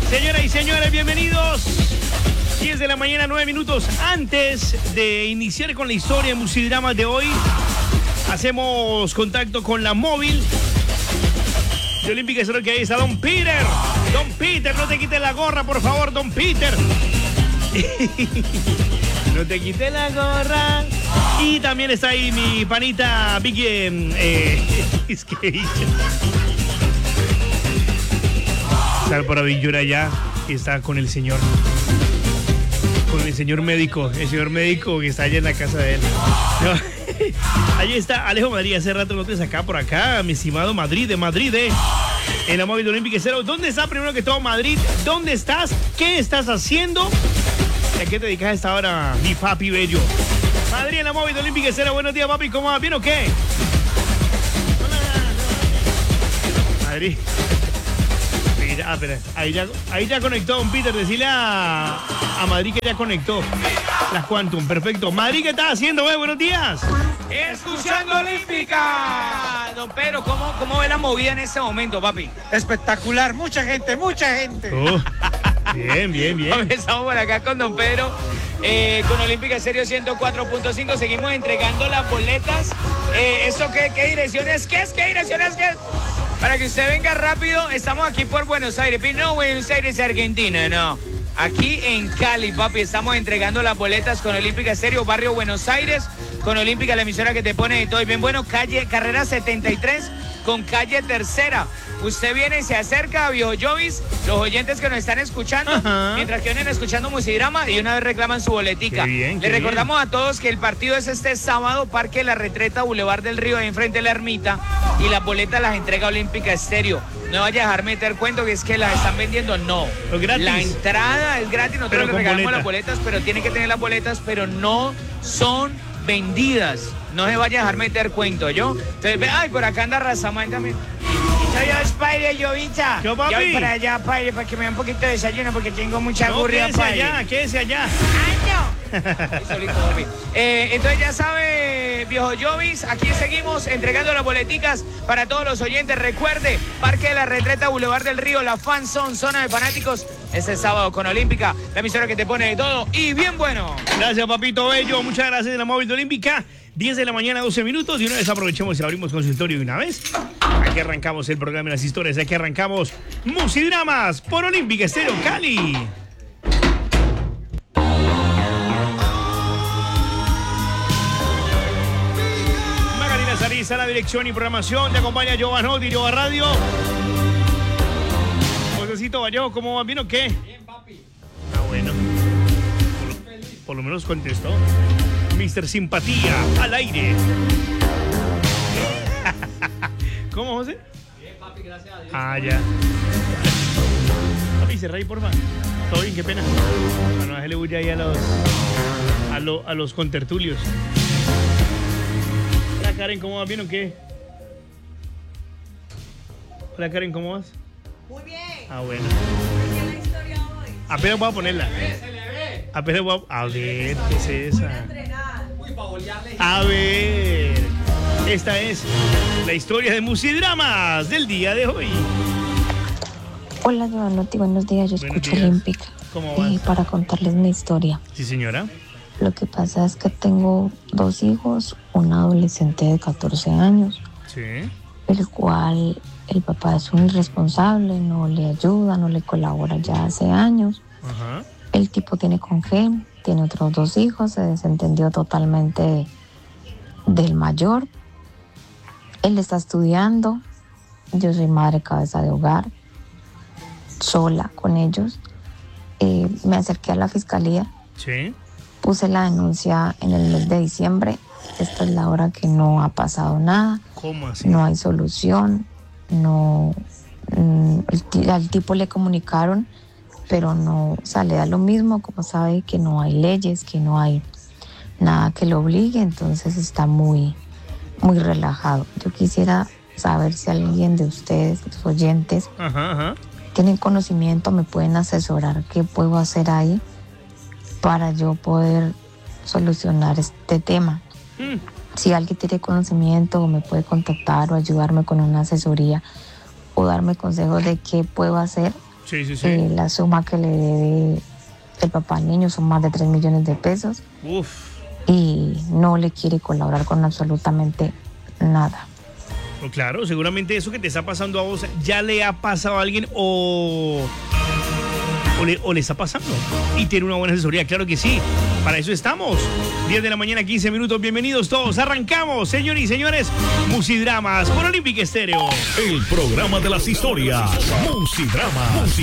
Señoras y señores, bienvenidos. 10 de la mañana, 9 minutos antes de iniciar con la historia de Musidramas de hoy. Hacemos contacto con la móvil de Olímpica Estéreo, que ahí está Don Peter. Don Peter, no te quites la gorra, por favor, Don Peter. No te quites la gorra. Y también está ahí mi panita Vicky. Es que está por Avillura ya, está con el señor médico, el señor médico que está allá en la casa de él. No. Allí está Alejo Madrid, hace rato no te sacaba por acá, mi estimado Madrid, en la móvil de Olímpica Estéreo. ¿Dónde está primero que todo Madrid? ¿Dónde estás? ¿Qué estás haciendo? ¿Y a qué te dedicas a esta hora, mi papi bello? Madrid, en la móvil de Olímpica Estéreo. Buenos días, papi, ¿cómo vas? ¿Bien o qué? Madrid. Ah, espera, ahí ya conectó Don Peter. Decirle a Madrid que ya conectó las Quantum. Perfecto. Madrid, ¿qué estás haciendo, güey? Buenos días. Escuchando Olímpica. Don Pedro, ¿cómo ve la movida en este momento, papi? Espectacular, mucha gente. Bien. Estamos por acá con Don Pedro, con Olímpica Estéreo 104.5. Seguimos entregando las boletas. ¿Eso qué dirección es? ¿Qué dirección es? Para que usted venga rápido, estamos aquí por Buenos Aires. No, Buenos Aires, Argentina, no. Aquí en Cali, papi, estamos entregando las boletas con Olímpica Estéreo, barrio Buenos Aires, con Olímpica, la emisora que te pone de todo. Y bien bueno, carrera 73 con calle Tercera. Usted viene y se acerca a Viejo Jovis, los oyentes que nos están escuchando, mientras que vienen escuchando Musidrama, y una vez reclaman su boletica. Le recordamos a todos que el partido es este sábado, Parque La Retreta, Boulevard del Río, ahí enfrente de la Ermita, y las boletas las entrega Olímpica Estéreo. No vaya a dejar meter cuento que es que las están vendiendo, no. La entrada es gratis, nosotros le regalamos las boletas, pero tiene que tener las boletas, pero no son vendidas. No se vaya a dejar meter cuento, ¿yo? Entonces, ay, por acá anda Razamán también. Soy Ospaire Llovicha. Yo, papi. Ya voy para allá, Paire, para que me dé un poquito de desayuno, porque tengo mucha gurria, Paire. Quédese allá. Entonces ya sabe, Viejo Jovis, aquí seguimos entregando las boleticas para todos los oyentes. Recuerde, Parque de la Retreta, Boulevard del Río, la Fan Zone, zona de fanáticos, este sábado con Olímpica, la emisora que te pone de todo y bien bueno. Gracias, papito bello, muchas gracias de la móvil de Olímpica. 10 de la mañana, 12 minutos, y una vez aprovechemos y abrimos consultorio de una vez. Aquí arrancamos el programa de las historias, aquí arrancamos Musidramas por Olímpica Estéreo Cali. Magalina Sariza, la dirección y programación, te acompaña Giovanotti, Giova Radio. Josecito Vallejo, ¿cómo va? ¿Bien o qué? Bien, papi. Ah, bueno. Por lo menos contestó. Mr. Simpatía, al aire. ¿Cómo, José? Bien, papi, gracias a Dios. Ah, ya. Papi, cerra ahí, porfa. Todo bien, qué pena. Bueno, déjale bulla ahí a los contertulios. Hola, Karen, ¿cómo vas? ¿Bien o qué? Hola, Karen, ¿cómo vas? Muy bien. Ah, bueno. ¿Qué es la historia hoy? Apenas voy a ponerla. Se le ve. Apenas voy a ver, ¿qué es esa? Uy, para bolearle. A ver, esta es la historia de Musidramas del día de hoy. Hola, Giovanotti, buenos días. Yo escucho días. Olímpica. ¿Cómo vas? Para contarles mi historia. Sí, señora. Lo que pasa es que tengo 2 hijos, un adolescente de 14 años, Sí. el cual el papá es un irresponsable, no le ayuda, no le colabora ya hace años. Ajá. El tipo tiene congé, tiene otros 2 hijos, se desentendió totalmente del mayor. Él está estudiando, yo soy madre cabeza de hogar, sola con ellos. Me acerqué a la fiscalía, Sí. puse la denuncia en el mes de diciembre. Esta es la hora que no ha pasado nada, ¿Cómo así? no hay solución, no. Al tipo le comunicaron, pero no, o sea, le da lo mismo, como sabe que no hay leyes, que no hay nada que lo obligue, entonces está muy relajado. Yo quisiera saber si alguien de ustedes, los oyentes, Ajá. tienen conocimiento, me pueden asesorar qué puedo hacer ahí para yo poder solucionar este tema. Si alguien tiene conocimiento o me puede contactar o ayudarme con una asesoría o darme consejos de qué puedo hacer, Sí, sí, sí. La suma que le debe el papá al niño son más de 3 millones de pesos Uf. y no le quiere colaborar con absolutamente nada. Pues claro, seguramente eso que te está pasando a vos ya le ha pasado a alguien o le está pasando. Y tiene una buena asesoría, claro que sí. Para eso estamos. 10 de la mañana, 15 minutos. Bienvenidos todos. Arrancamos, señores y señores. Musidramas por Olímpica Estéreo. El programa de las historias. Musidramas.